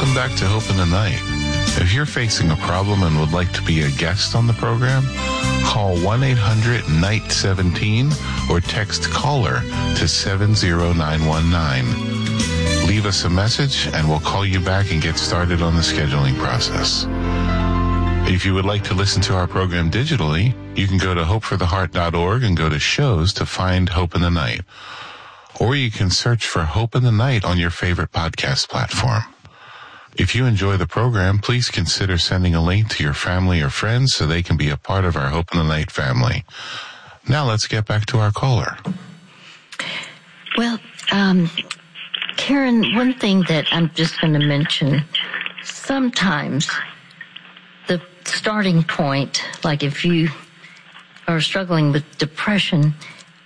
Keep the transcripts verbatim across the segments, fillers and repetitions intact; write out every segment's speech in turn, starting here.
Welcome back to Hope in the Night. If you're facing a problem and would like to be a guest on the program, call one eight hundred night seventeen or text caller to seven zero nine one nine. Leave us a message and we'll call you back and get started on the scheduling process. If you would like to listen to our program digitally, you can go to hope for the heart dot org and go to shows to find Hope in the Night. Or you can search for Hope in the Night on your favorite podcast platform. If you enjoy the program, please consider sending a link to your family or friends so they can be a part of our Hope in the Night family. Now let's get back to our caller. Well, um, Karen, one thing that I'm just going to mention, sometimes the starting point, like if you are struggling with depression,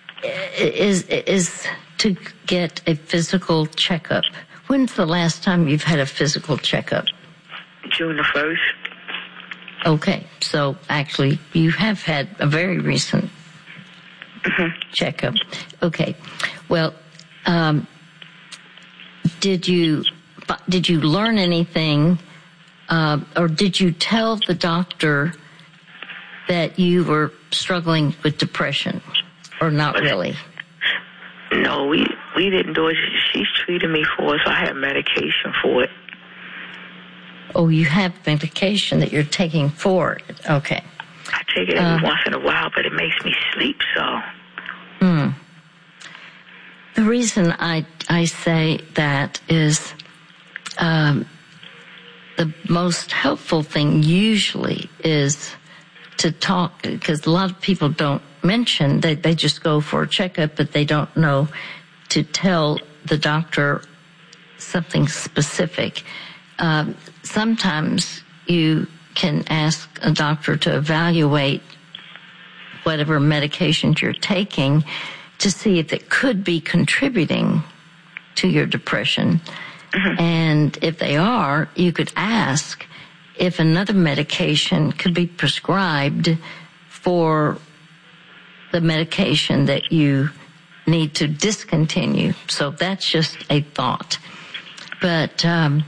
is is to get a physical checkup. When's the last time you've had a physical checkup? June the first. Okay, so actually you have had a very recent mm-hmm. checkup. Okay, well, um, did you did you learn anything, uh, or did you tell the doctor that you were struggling with depression, or not really? No, we we didn't do it. She's treated me for it, so I have medication for it. Oh, you have medication that you're taking for it. Okay. I take it every uh, once in a while, but it makes me sleep, so. Hmm. The reason I, I say that is um, the most helpful thing usually is to talk, because a lot of people don't mention, they, they just go for a checkup, but they don't know to tell the doctor something specific. Um, sometimes you can ask a doctor to evaluate whatever medications you're taking to see if it could be contributing to your depression. Mm-hmm. And if they are, you could ask if another medication could be prescribed for the medication that you need to discontinue. So that's just a thought. But um,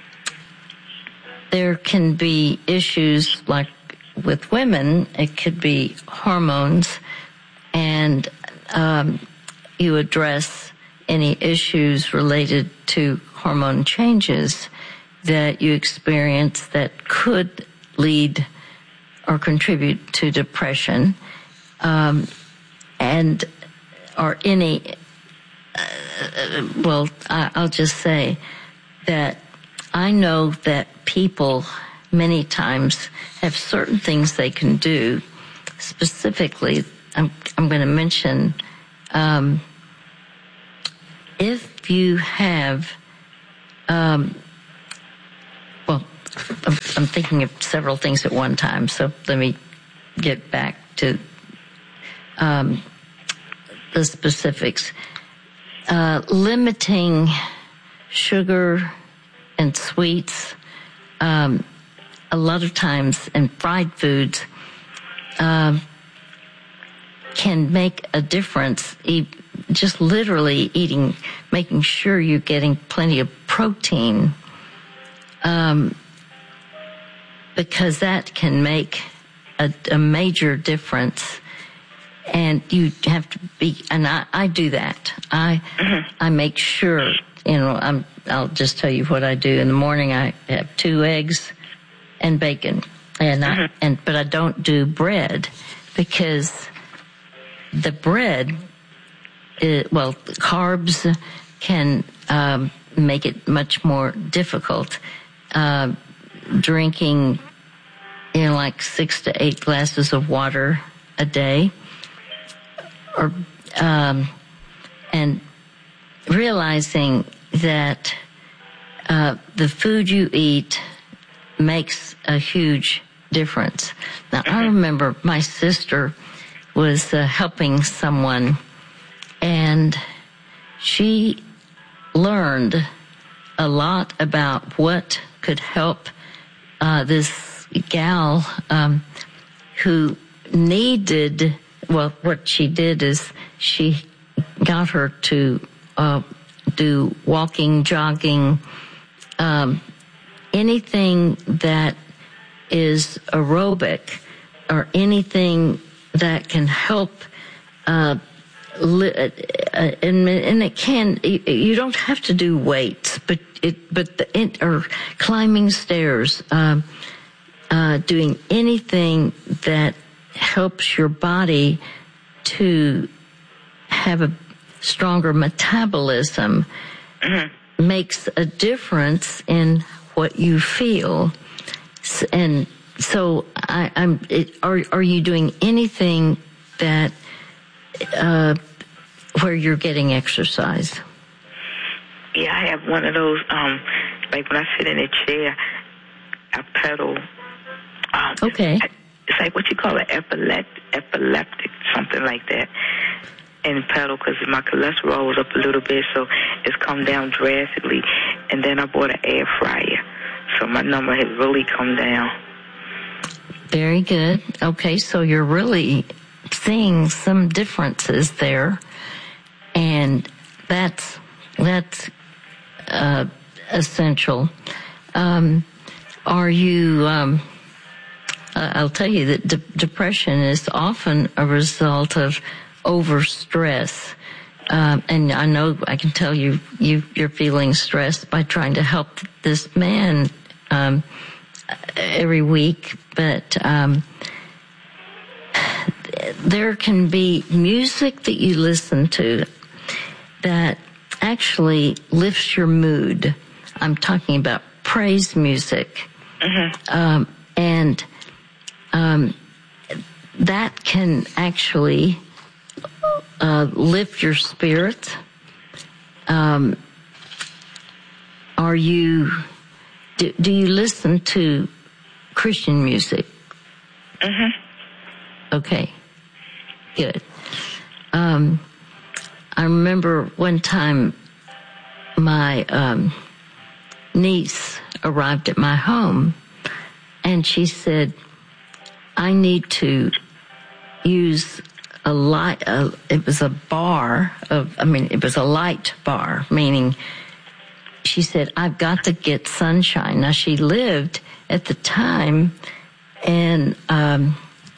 there can be issues like with women, it could be hormones, and um, you address any issues related to hormone changes that you experience that could lead or contribute to depression. Um, and or any, uh, well, I, I'll just say that I know that people many times have certain things they can do. Specifically, I'm, I'm going to mention, um, if you have, um, well, I'm, I'm thinking of several things at one time, so let me get back to um, the specifics. Uh, limiting sugar and sweets, um, a lot of times, and fried foods, uh, can make a difference. E- just literally eating, making sure you're getting plenty of protein, um, because that can make a, a major difference. And you have to be, and I, I do that. I, mm-hmm. I make sure, you know, I'm, I'll just tell you what I do. In the morning, I have two eggs and bacon, and mm-hmm. I, and, but I don't do bread because the bread, is, well, carbs can, um, make it much more difficult. Uh, drinking, you know, like six to eight glasses of water a day. Or, um, and realizing that uh, the food you eat makes a huge difference. Now, I remember my sister was uh, helping someone, and she learned a lot about what could help uh, this gal um, who needed. Well, what she did is she got her to uh, do walking, jogging, um, anything that is aerobic or anything that can help, uh, li- uh, and, and it can, you don't have to do weights, but it, but the, it, or climbing stairs, um, uh, doing anything that helps your body to have a stronger metabolism mm-hmm. makes a difference in what you feel. And so I, I'm, it, are, are you doing anything that, uh, where you're getting exercise? Yeah, I have one of those, um, like when I sit in a chair, I pedal. Um, okay. I, it's like what you call it, epileptic, epileptic, something like that. And pedal because my cholesterol was up a little bit, so it's come down drastically. And then I bought an air fryer, so my number has really come down. Very good. Okay, so you're really seeing some differences there, and that's that's uh, essential. Um, are you? Um, I'll tell you that de- depression is often a result of overstress. Um, and I know I can tell you, you, you're feeling stressed by trying to help this man, um, every week, but, um, there can be music that you listen to that actually lifts your mood. I'm talking about praise music. Mm-hmm. Um, and, um, that can actually Uh, lift your spirits. Um, are you, do, do you listen to Christian music? Mm-hmm. Okay, good. Um, I remember one time my um, niece arrived at my home and she said, I need to use a light, uh, it was a bar of, I mean, it was a light bar, meaning she said, I've got to get sunshine. Now, she lived at the time in um,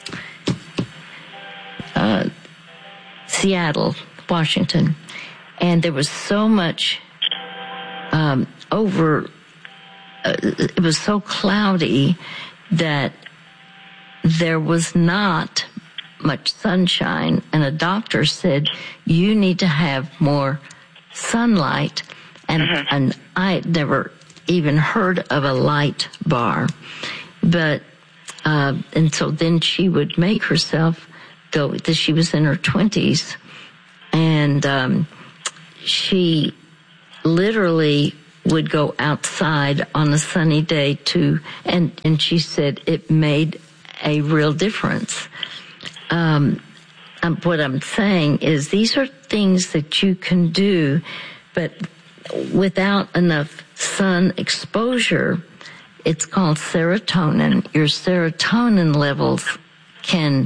uh, Seattle, Washington, and there was so much um, over, uh, it was so cloudy that there was not much sunshine, and a doctor said you need to have more sunlight, and mm-hmm. and I had never even heard of a light bar, but uh, and so then she would make herself go. She was in her twenties, and um, she literally would go outside on a sunny day to, and and she said it made a real difference. Um, um, what I'm saying is these are things that you can do, but without enough sun exposure, it's called serotonin. Your serotonin levels can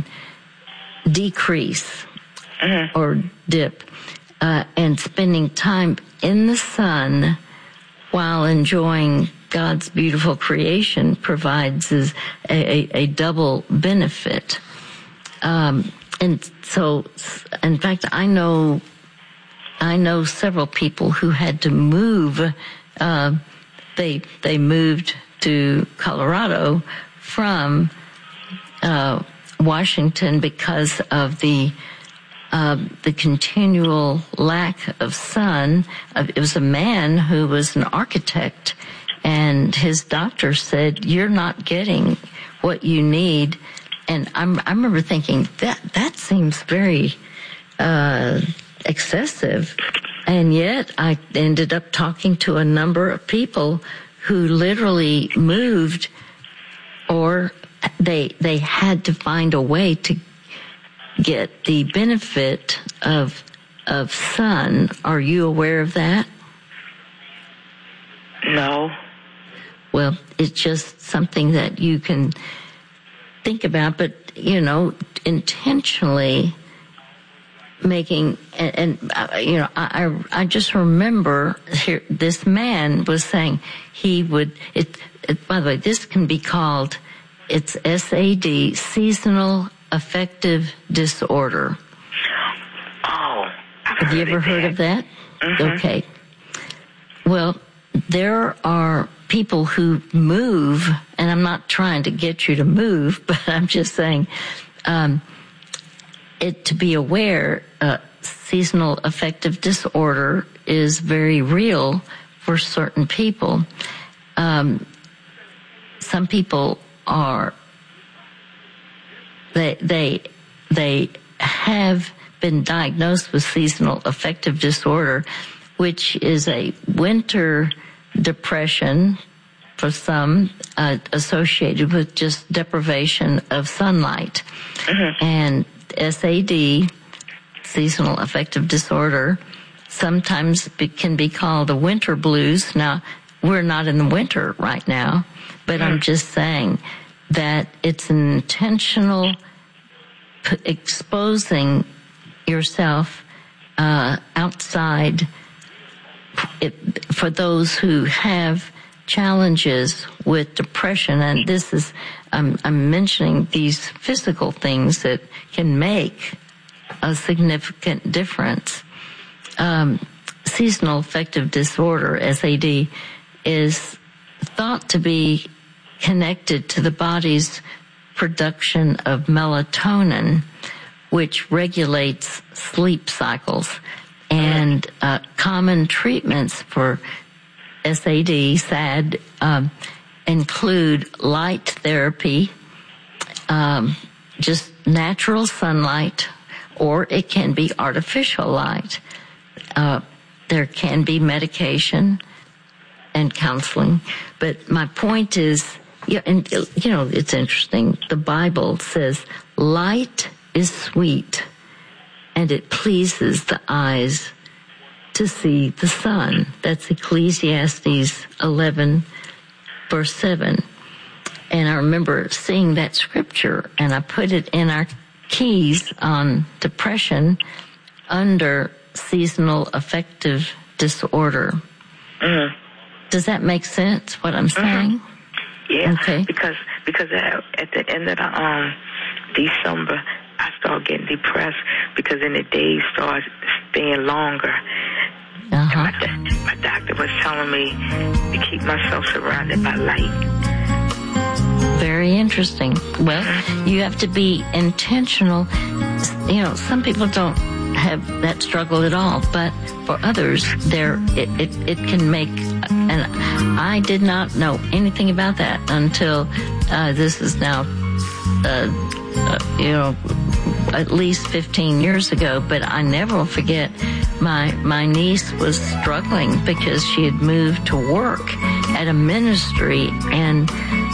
decrease mm-hmm. or dip, uh, and spending time in the sun while enjoying God's beautiful creation provides a, a, a double benefit. Um, and so, in fact, I know, I know several people who had to move, uh, they, they moved to Colorado from, uh, Washington because of the, uh, the continual lack of sun. Uh, it was a man who was an architect, and his doctor said, you're not getting what you need. And I'm, I remember thinking that that seems very uh, excessive, and yet I ended up talking to a number of people who literally moved, or they they had to find a way to get the benefit of of sun. Are you aware of that? No. Well, it's just something that you can think about, but, you know, intentionally making, and, and uh, you know, I, I I just remember here, this man was saying he would, it, by the way, this can be called, it's S A D, seasonal affective disorder. Oh, I've Have you heard ever of heard that. of that? Mhm. Okay. Well, there are people who move, and I'm not trying to get you to move, but I'm just saying, um, it to be aware, uh, seasonal affective disorder is very real for certain people. Um, some people are, they, they, they have been diagnosed with seasonal affective disorder, which is a winter depression for some, uh, associated with just deprivation of sunlight. Mm-hmm. And S A D, seasonal affective disorder, sometimes it can be called the winter blues. Now, we're not in the winter right now, but mm-hmm. I'm just saying that it's an intentional p- exposing yourself uh, outside. It, for those who have challenges with depression, and this is, um, I'm mentioning these physical things that can make a significant difference. Um, seasonal affective disorder, S A D, is thought to be connected to the body's production of melatonin, which regulates sleep cycles. And uh, common treatments for S A D, S A D, um, include light therapy, um, just natural sunlight, or it can be artificial light. Uh, there can be medication and counseling. But my point is, yeah, and you know, it's interesting. The Bible says light is sweet, and it pleases the eyes to see the sun. That's Ecclesiastes eleven, verse seven. And I remember seeing that scripture, and I put it in our keys on depression under seasonal affective disorder. Mm-hmm. Does that make sense, what I'm saying? Mm-hmm. Yeah, okay. because because at the end of the um, December, I started getting depressed because then the days started staying longer. Uh-huh. My, do- my doctor was telling me to keep myself surrounded by light. Very interesting. Well, you have to be intentional. You know, some people don't have that struggle at all, but for others, there it, it, it can make, and I did not know anything about that until uh, this is now, uh, uh, you know, at least fifteen years ago, but I never will forget my my niece was struggling because she had moved to work at a ministry, and